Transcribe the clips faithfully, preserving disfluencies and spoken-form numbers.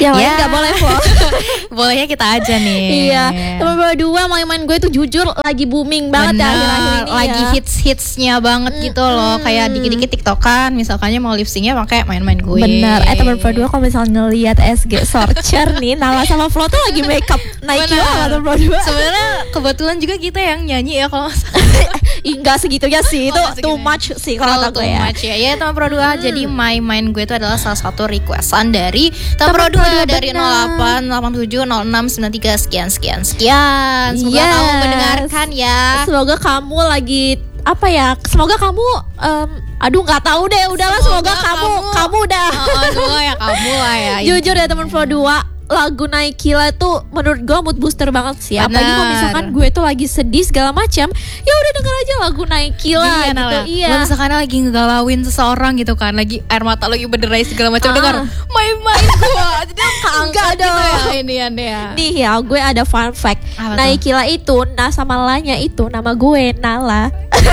Yang lain gak boleh Flo. Bolehnya kita aja nih. Iya. Teman berdua main-main gue tuh jujur lagi booming banget ya akhir-akhir ini. Lagi ya. hits-hitsnya banget mm, gitu loh. Mm. Kayak dikit-dikit tiktokan. Misalkannya mau lip syncnya pakai main-main gue. Benar. Eh teman berdua kalau misalnya ngeliat S G Sorcher nih, Nala sama Flo tuh lagi makeup Nike lah teman berdua. Sebenarnya kebetulan juga kita yang nyanyi ya kalau enggak segitunya sih. Itu oh, too much sih kalau kata gue ya. ya. Ya teman berdua. Hmm. Jadi main-main gue itu adalah salah satu requestan dari teman berdua dari nol delapan delapan tujuh nol enam sembilan tiga sekian sekian sekian. Semoga yes. kamu mendengarkan ya. Semoga kamu lagi apa ya? Semoga kamu um, aduh nggak tahu deh. Udahlah semoga, semoga kamu kamu, kamu udah. Oh, semoga ya kamu lah ya. Jujur ya teman berdua. Lagu Nike lah tuh menurut gue mood booster banget sih. Bener. Apalagi kalau misalkan gue tuh lagi sedih segala macam, ya udah denger aja lagu Nike lah. Iya, gitu. Iya. Lo misalkan lagi ngegalauin seseorang gitu kan, lagi air mata lagi berderai segala macam, ah. dengar main-main gue, jadi keangkat gitu ya ini ya. Nih ya, gue ada fun fact. Apa Nike lah itu, nah sama lanya itu nama gue Nala.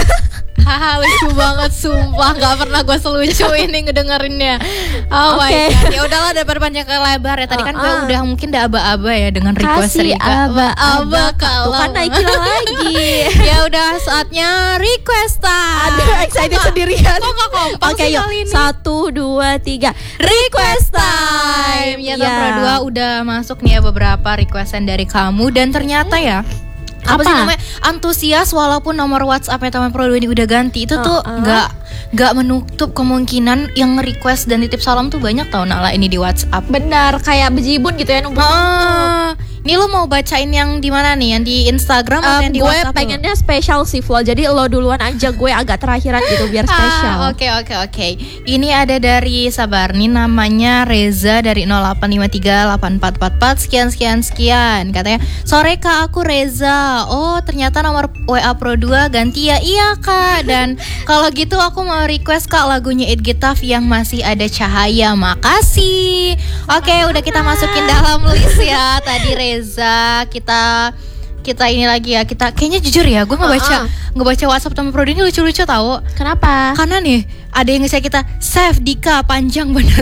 Haha lucu banget sumpah, nggak pernah gue selucu ini ngedengerinnya. Oh okay. my god, ya udahlah daripada panjang ke lebar ya. Tadi uh, kan gue uh. udah mungkin udah aba-aba ya dengan request Rika. Aba-aba kalau kan Nike lagi. Ya udah saatnya requestan. Aduh excited sendirian. Kok gak kompak okay, sih kali ini? Satu dua tiga request time. Ya yeah. dua udah masuk nih ya beberapa requestan dari kamu dan ternyata ya. Apa, apa sih namanya antusias walaupun nomor WhatsApp-nya teman Pro dua ini udah ganti itu uh, tuh nggak uh. nggak menutup kemungkinan yang request dan titip salam tuh banyak tau Nala ini di WhatsApp. Benar kayak bejibun gitu ya numpuk. Uh, ini lo mau bacain yang di mana nih? Yang di Instagram atau um, yang di gue WhatsApp? Gue pengennya spesial sih Flo. Jadi lo duluan aja, gue agak terakhiran gitu biar spesial. Oke oke oke. Ini ada dari sabar nih namanya Reza dari nol delapan lima tiga delapan empat empat empat sekian sekian sekian. Katanya sore kak aku Reza. Oh ternyata nomor W A Pro dua ganti ya. Iya kak. Dan kalau gitu aku mau request kak lagunya It Gitaf yang masih ada cahaya. Makasih. Oke udah kita masukin dalam list ya tadi Reza. Kita kita ini lagi ya, kita kayaknya jujur ya gue ngebaca uh-uh. ngebaca WhatsApp teman Pro ini lucu-lucu tahu. Kenapa? Karena nih ada yang nge-share kita save Dika panjang bener.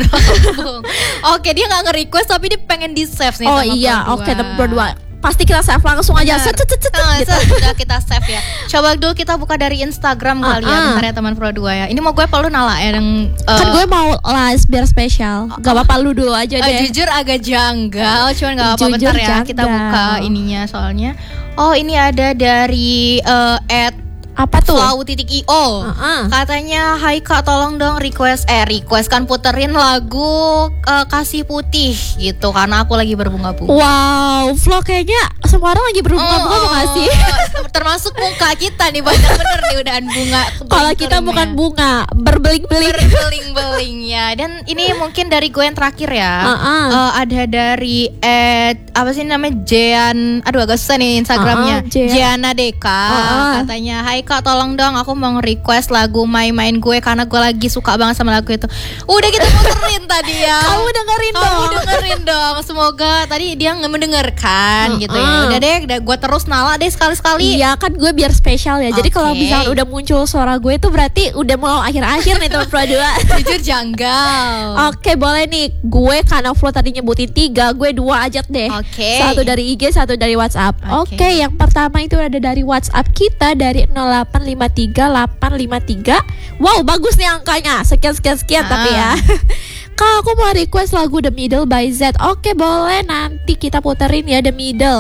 Oke dia nggak nge-request tapi dia pengen di save nih. Oh iya oke teman Pro dua pasti kita save langsung aja. Set, set, set, nah, gitu. Sudah kita save ya. Coba dulu kita buka dari Instagram uh-uh. kali ya bentar ya teman Pro dua ya. Ini mau gue apa lu Nala ya yang uh, kan gue mau live biar spesial. Gak apa-apa lu dulu aja deh. Uh, jujur agak janggal, cuman gak apa-apa bentar ya. Janggal. Kita buka ininya soalnya. Oh ini ada dari uh, at apa tuh? Flow titik io uh-uh. Katanya hai kak tolong dong request Eh request kan puterin lagu uh, Kasih Putih gitu karena aku lagi berbunga-bunga. Wow Flow kayaknya semua orang lagi berbunga-bunga oh, bukan sih? Termasuk muka kita nih banyak bener nih udahan bunga. Kalau kita bukan bunga berbeling-beling. Berbeling-beling ya. Dan ini mungkin dari gue yang terakhir ya uh-uh. uh, Ada dari at apa sih namanya Jean. Aduh agak susah nih Instagramnya uh-uh, Jeana Deka uh-uh. Katanya hai kak tolong dong aku mau request lagu main-main gue karena gue lagi suka banget sama lagu itu. Udah kita puterin tadi ya. Kamu dengerin Kamu dong. Kamu dengerin dong. Semoga tadi dia nggak mendengarkan uh, gitu ya. Udah deh, udah gue terus Nala deh sekali-sekali. Iya kan gue biar spesial ya. Jadi okay. kalau misalnya udah muncul suara gue itu berarti udah mau akhir-akhir nih teman Pro dua. Jujur janggal. Oke okay, boleh nih. Gue karena Flo tadi nyebutin tiga, gue dua aja deh. Oke. Okay. Satu dari I G, satu dari WhatsApp. Oke, okay. okay, yang pertama itu ada dari WhatsApp kita dari nol delapan lima tiga delapan lima tiga. Wow, bagus nih angkanya. Sekian sekian sekian ah. tapi ya. Kak, aku mau request lagu The Middle by Z. Oke, boleh nanti kita puterin ya The Middle.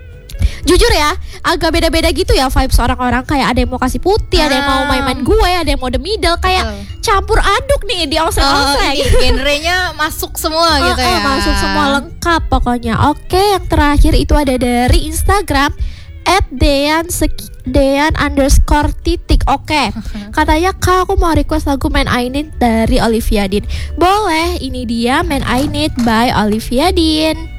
Jujur ya, agak beda-beda gitu ya vibes orang-orang. Kayak ada yang mau Kasih Putih, ah. ada yang mau main-main gue, ada yang mau The Middle. Kayak uh. campur aduk nih di oseng-oseng. Oh, genrenya masuk semua gitu uh, uh, ya. Masuk semua lengkap pokoknya. Oke, yang terakhir itu ada dari Instagram at Dean Sek- Dean underscore titik. Oke, katanya kak aku mau request lagu Man I Need dari Olivia Dean. Boleh, ini dia Man I Need by Olivia Dean.